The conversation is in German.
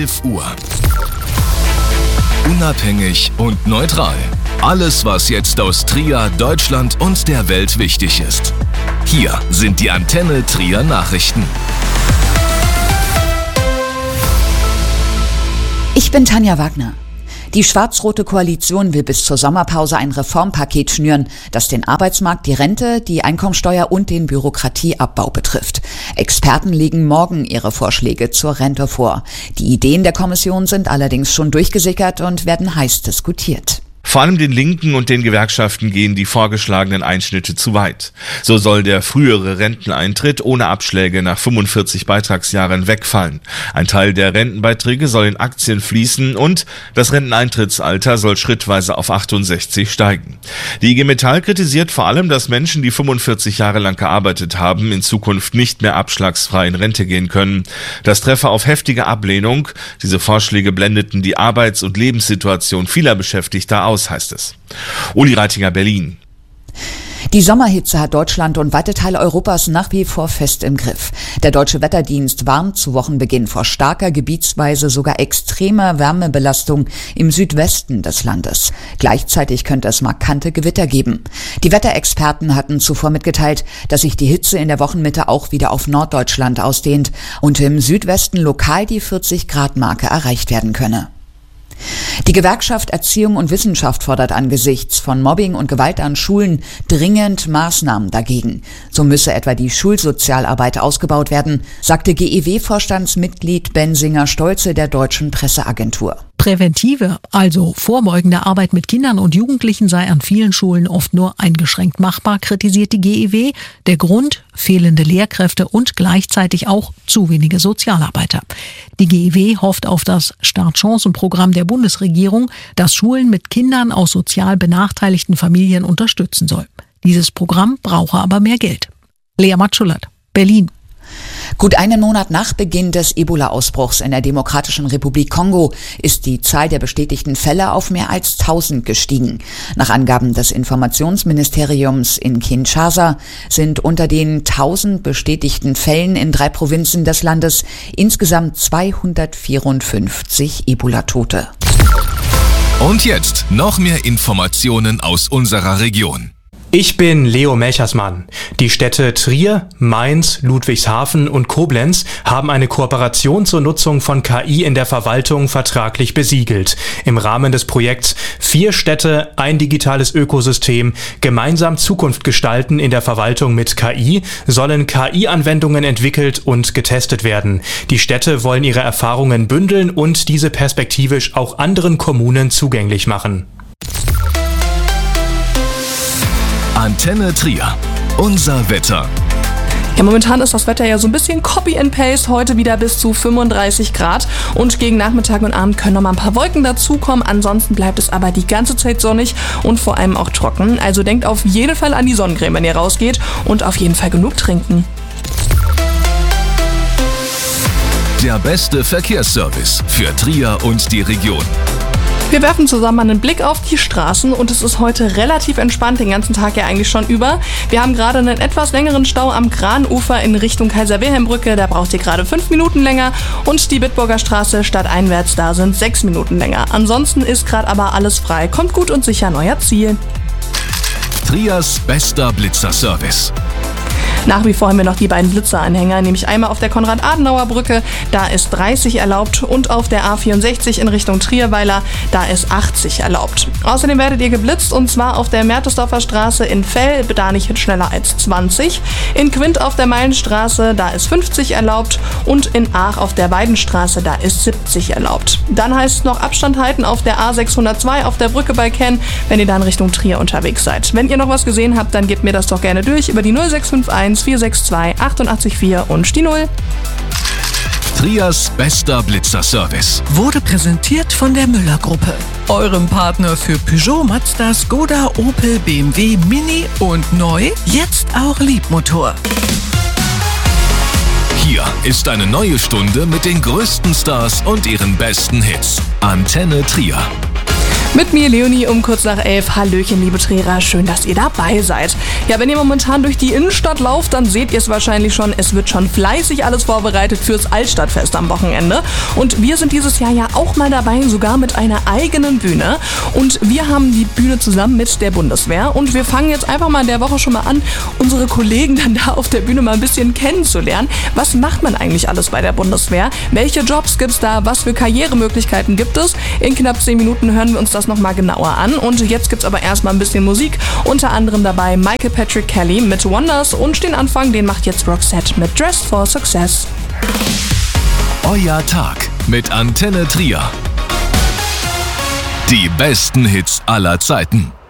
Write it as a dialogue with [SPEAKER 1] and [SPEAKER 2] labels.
[SPEAKER 1] 11 Uhr. Unabhängig und neutral. Alles, was jetzt aus Trier, Deutschland und der Welt wichtig ist. Hier sind die Antenne Trier Nachrichten.
[SPEAKER 2] Ich bin Tanja Wagner. Die schwarz-rote Koalition will bis zur Sommerpause ein Reformpaket schnüren, das den Arbeitsmarkt, die Rente, die Einkommensteuer und den Bürokratieabbau betrifft. Experten legen morgen ihre Vorschläge zur Rente vor. Die Ideen der Kommission sind allerdings schon durchgesickert und werden heiß diskutiert.
[SPEAKER 3] Vor allem den Linken und den Gewerkschaften gehen die vorgeschlagenen Einschnitte zu weit. So soll der frühere Renteneintritt ohne Abschläge nach 45 Beitragsjahren wegfallen. Ein Teil der Rentenbeiträge soll in Aktien fließen und das Renteneintrittsalter soll schrittweise auf 68 steigen. Die IG Metall kritisiert vor allem, dass Menschen, die 45 Jahre lang gearbeitet haben, in Zukunft nicht mehr abschlagsfrei in Rente gehen können. Das treffe auf heftige Ablehnung. Diese Vorschläge blendeten die Arbeits- und Lebenssituation vieler Beschäftigter aus, heißt es. Uli Reitinger, Berlin.
[SPEAKER 2] Die Sommerhitze hat Deutschland und weite Teile Europas nach wie vor fest im Griff. Der Deutsche Wetterdienst warnt zu Wochenbeginn vor starker, gebietsweise sogar extremer Wärmebelastung im Südwesten des Landes. Gleichzeitig könnte es markante Gewitter geben. Die Wetterexperten hatten zuvor mitgeteilt, dass sich die Hitze in der Wochenmitte auch wieder auf Norddeutschland ausdehnt und im Südwesten lokal die 40-Grad-Marke erreicht werden könne. Die Gewerkschaft Erziehung und Wissenschaft fordert angesichts von Mobbing und Gewalt an Schulen dringend Maßnahmen dagegen. So müsse etwa die Schulsozialarbeit ausgebaut werden, sagte GEW-Vorstandsmitglied Bensinger-Stolze der Deutschen Presseagentur.
[SPEAKER 4] Präventive, also vorbeugende Arbeit mit Kindern und Jugendlichen sei an vielen Schulen oft nur eingeschränkt machbar, kritisiert die GEW. Der Grund: fehlende Lehrkräfte und gleichzeitig auch zu wenige Sozialarbeiter. Die GEW hofft auf das Startchancenprogramm der Bundesregierung, das Schulen mit Kindern aus sozial benachteiligten Familien unterstützen soll. Dieses Programm brauche aber mehr Geld. Lea Matschulert, Berlin.
[SPEAKER 2] Gut einen Monat nach Beginn des Ebola-Ausbruchs in der Demokratischen Republik Kongo ist die Zahl der bestätigten Fälle auf mehr als 1000 gestiegen. Nach Angaben des Informationsministeriums in Kinshasa sind unter den 1000 bestätigten Fällen in 3 Provinzen des Landes insgesamt 254 Ebola-Tote.
[SPEAKER 1] Und jetzt noch mehr Informationen aus unserer Region.
[SPEAKER 5] Ich bin Leo Melchersmann. Die Städte Trier, Mainz, Ludwigshafen und Koblenz haben eine Kooperation zur Nutzung von KI in der Verwaltung vertraglich besiegelt. Im Rahmen des Projekts 4 Städte, ein digitales Ökosystem, gemeinsam Zukunft gestalten in der Verwaltung mit KI, sollen KI-Anwendungen entwickelt und getestet werden. Die Städte wollen ihre Erfahrungen bündeln und diese perspektivisch auch anderen Kommunen zugänglich machen.
[SPEAKER 1] Antenne Trier. Unser Wetter.
[SPEAKER 6] Ja, momentan ist das Wetter ja so ein bisschen Copy and Paste. Heute wieder bis zu 35 Grad. Und gegen Nachmittag und Abend können noch mal ein paar Wolken dazukommen. Ansonsten bleibt es aber die ganze Zeit sonnig und vor allem auch trocken. Also denkt auf jeden Fall an die Sonnencreme, wenn ihr rausgeht. Und auf jeden Fall genug trinken.
[SPEAKER 1] Der beste Verkehrsservice für Trier und die Region.
[SPEAKER 6] Wir werfen zusammen einen Blick auf die Straßen und es ist heute relativ entspannt, den ganzen Tag ja eigentlich schon über. Wir haben gerade einen etwas längeren Stau am Granufer in Richtung Kaiser-Wilhelm-Brücke, da braucht ihr gerade 5 Minuten länger und die Bitburger Straße stadteinwärts, da sind 6 Minuten länger. Ansonsten ist gerade aber alles frei, kommt gut und sicher an euer Ziel.
[SPEAKER 1] Triers bester Blitzerservice.
[SPEAKER 6] Nach wie vor haben wir noch die beiden Blitzeranhänger, nämlich einmal auf der Konrad-Adenauer-Brücke, da ist 30 erlaubt und auf der A64 in Richtung Trierweiler, da ist 80 erlaubt. Außerdem werdet ihr geblitzt und zwar auf der Mertesdorfer Straße in Fell, da nicht schneller als 20. In Quint auf der Meilenstraße, da ist 50 erlaubt und in Aach auf der Weidenstraße, da ist 70 erlaubt. Dann heißt es noch Abstand halten auf der A602 auf der Brücke bei Kenn, wenn ihr dann Richtung Trier unterwegs seid. Wenn ihr noch was gesehen habt, dann gebt mir das doch gerne durch über die 0651 462 884 und die 0.
[SPEAKER 1] Triers bester Blitzerservice
[SPEAKER 7] wurde präsentiert von der Müller-Gruppe, eurem Partner für Peugeot, Mazda, Skoda, Opel, BMW, Mini und neu, jetzt auch Liebmotor.
[SPEAKER 1] Hier ist eine neue Stunde mit den größten Stars und ihren besten Hits. Antenne Trier.
[SPEAKER 6] Mit mir Leonie um kurz nach 11. Hallöchen, liebe Trierer, schön, dass ihr dabei seid. Ja, wenn ihr momentan durch die Innenstadt lauft, dann seht ihr es wahrscheinlich schon. Es wird schon fleißig alles vorbereitet fürs Altstadtfest am Wochenende. Und wir sind dieses Jahr ja auch mal dabei, sogar mit einer eigenen Bühne. Und wir haben die Bühne zusammen mit der Bundeswehr. Und wir fangen jetzt einfach mal in der Woche schon mal an, unsere Kollegen dann da auf der Bühne mal ein bisschen kennenzulernen. Was macht man eigentlich alles bei der Bundeswehr? Welche Jobs gibt's da? Was für Karrieremöglichkeiten gibt es? In knapp 10 Minuten hören wir uns das nochmal genauer an. Und jetzt gibt's aber erstmal ein bisschen Musik. Unter anderem dabei Michael Patrick Kelly mit Wonders und den Anfang, den macht jetzt Roxette mit Dressed for Success.
[SPEAKER 1] Euer Tag mit Antenne Trier. Die besten Hits aller Zeiten.